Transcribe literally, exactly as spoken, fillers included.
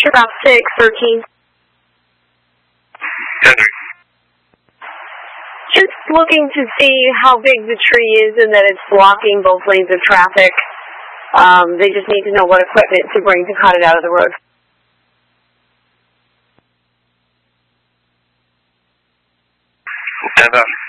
Sheriff six thirteen. Just looking to see how big the tree is and that it's blocking both lanes of traffic. Um, they just need to know what equipment to bring to cut it out of the road. Stand up.